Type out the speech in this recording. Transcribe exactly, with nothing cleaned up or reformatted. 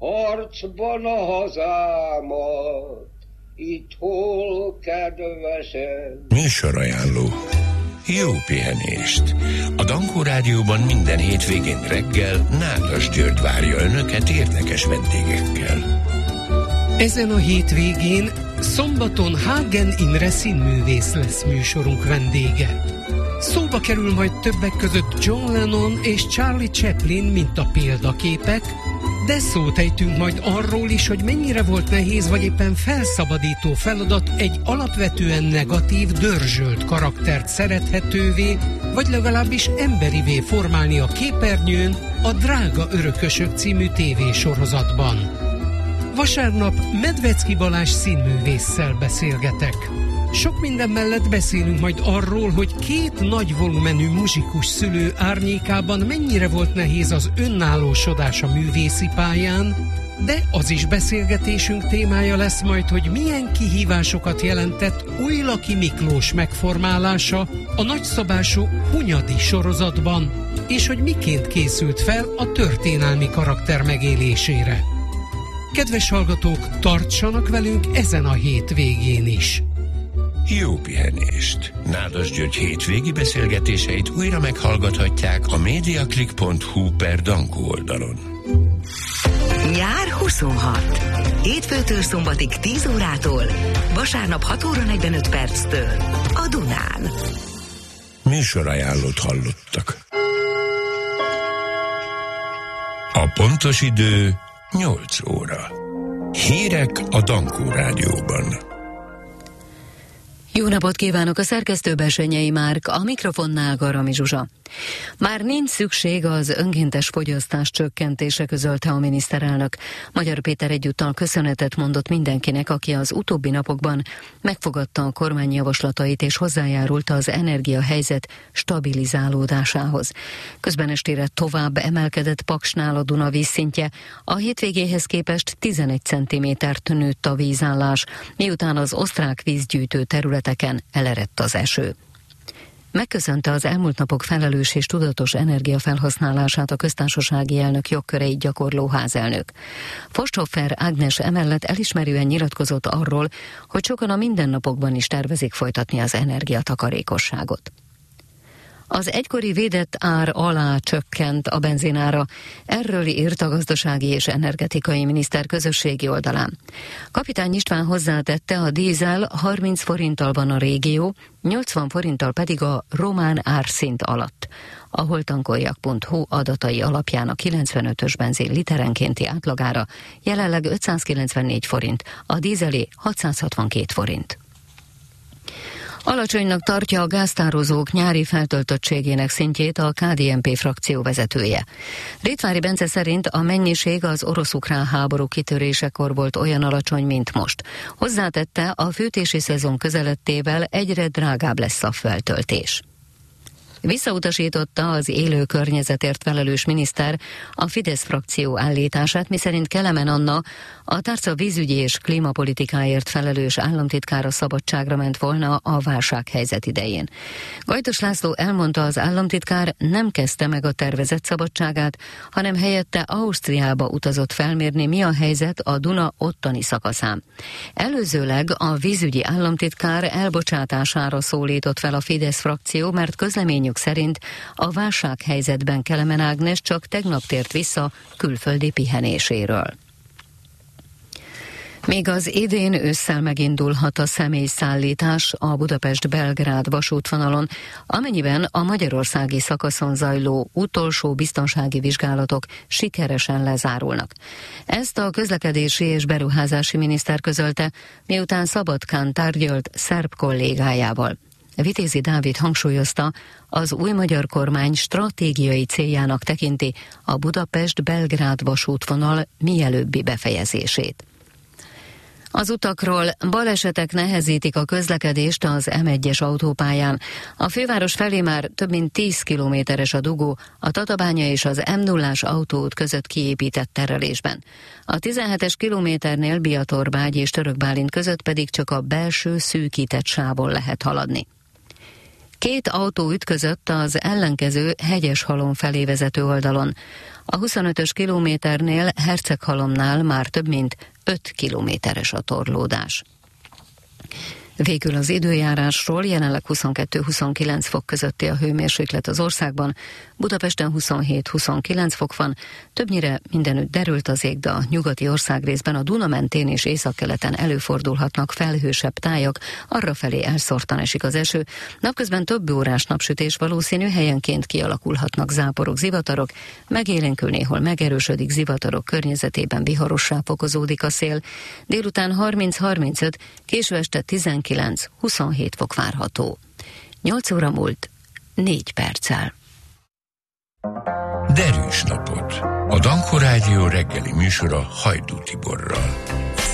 harcban a hazámat, itt hol kedvesen. Műsorajánló. Jó pihenést! A Dankó Rádióban minden hétvégén reggel Nádas György várja Önöket érdekes vendégekkel. Ezen a hétvégén szombaton Hagen Imre színművész lesz műsorunk vendége. Szóba kerül majd többek között John Lennon és Charlie Chaplin, mint a példaképek, de szót ejtünk majd arról is, hogy mennyire volt nehéz vagy éppen felszabadító feladat egy alapvetően negatív, dörzsölt karaktert szerethetővé, vagy legalábbis emberivé formálni a képernyőn a Drága örökösök című tévésorozatban. Vasárnap Medvecki Balázs színművésszel beszélgetek. Sok minden mellett beszélünk majd arról, hogy két nagy volumenű muzsikus szülő árnyékában mennyire volt nehéz az önállósodás a művészi pályán, de az is beszélgetésünk témája lesz majd, hogy milyen kihívásokat jelentett Újlaki Miklós megformálása a nagyszabású Hunyadi sorozatban, és hogy miként készült fel a történelmi karakter megélésére. Kedves hallgatók, tartsanak velünk ezen a hétvégén is! Jó pihenést! Nádas György hétvégi beszélgetéseit újra meghallgathatják a mediaclick pont hu per Dankó oldalon. Nyár huszonhat. Hétfőtől szombatig tíz órától, vasárnap hat óra negyvenöt perctől a Dunán. Műsorajánlót hallottak. A pontos idő nyolc óra. Hírek a Dankó Rádióban. Jó napot kívánok, a szerkesztő Bessenyei Márk, a mikrofonnál Garami Zsuzsa. Már nincs szükség az önkéntes fogyasztás csökkentése, közölte a miniszterelnök. Magyar Péter egyúttal köszönetet mondott mindenkinek, aki az utóbbi napokban megfogadta a kormány javaslatait és hozzájárult az energiahelyzet stabilizálódásához. Közben estére tovább emelkedett Paksnál a Duna vízszintje, a hétvégéhez képest tizenegy centimétert nőtt a vízállás, miután az osztrák vízgyűjtő területeken elerett az eső. Megköszönte az elmúlt napok felelős és tudatos energiafelhasználását a köztársasági elnök jogköreit gyakorló házelnök. Forsthoffer Ágnes emellett elismerően nyilatkozott arról, hogy sokan a mindennapokban is tervezik folytatni az energiatakarékosságot. Az egykori védett ár alá csökkent a benzinára, erről írt a gazdasági és energetikai miniszter közösségi oldalán. Kapitány István hozzátette, a dízel harminc forinttal van a régió, nyolcvan forinttal pedig a román árszint alatt. A holtankoljak pont hu adatai alapján a kilencvenötös benzin literenkénti átlagára jelenleg ötszázkilencvennégy forint, a dízelé hatszázhatvankét forint. Alacsonynak tartja a gáztározók nyári feltöltöttségének szintjét a ká dé en pé frakció vezetője. Rétvári Bence szerint a mennyiség az orosz-ukrán háború kitörésekor volt olyan alacsony, mint most. Hozzátette, a fűtési szezon közeledtével egyre drágább lesz a feltöltés. Visszautasította az élő környezetért felelős miniszter a Fidesz frakció állítását, miszerint Kelemen Anna, a tárca vízügyi és klímapolitikáért felelős államtitkára szabadságra ment volna a válsághelyzet idején. Gajdos László elmondta, az államtitkár nem kezdte meg a tervezett szabadságát, hanem helyette Ausztriába utazott felmérni, mi a helyzet a Duna ottani szakaszán. Előzőleg a vízügyi államtitkár elbocsátására szólított fel a Fidesz frakció, mert közleményük szerint a válsághelyzetben Kelemen Ágnes csak tegnap tért vissza külföldi pihenéséről. Még az idén ősszel megindulhat a személyszállítás a Budapest-Belgrád vasútvonalon, amennyiben a magyarországi szakaszon zajló utolsó biztonsági vizsgálatok sikeresen lezárulnak. Ezt a közlekedési és beruházási miniszter közölte, miután Szabadkán tárgyalt szerb kollégájával. Vitézi Dávid hangsúlyozta, az új magyar kormány stratégiai céljának tekinti a Budapest-Belgrád vasútvonal mielőbbi befejezését. Az utakról balesetek nehezítik a közlekedést az em egyes autópályán. A főváros felé már több mint tíz kilométeres a dugó a Tatabánya és az em nullás autóút között kiépített terelésben. A tizenhetes kilométernél Biatorbágy és Törökbálint között pedig csak a belső szűkített sávon lehet haladni. Két autó ütközött az ellenkező Hegyeshalom felé vezető oldalon. A huszonötös kilométernél Herceghalomnál már több mint öt kilométeres a torlódás. Végül az időjárásról: jelenleg huszonkettő-huszonkilenc fok közötti a hőmérséklet az országban, Budapesten huszonhét-huszonkilenc fok van, többnyire mindenütt derült az ég, de a nyugati országrészben, a Duna mentén és északkeleten előfordulhatnak felhősebb tájak, arrafelé elszórtan esik az eső, napközben több órás napsütés valószínű, helyenként kialakulhatnak záporok, zivatarok, megélénkül, néhol megerősödik, zivatarok környezetében viharossá fokozódik a szél, délután harminc-harmincöt, késő este tizenkilenc-huszonhét fok várható. nyolc óra múlt négy perccel. Derűs napot! A Danko Rádió reggeli műsora Hajdú Tiborral.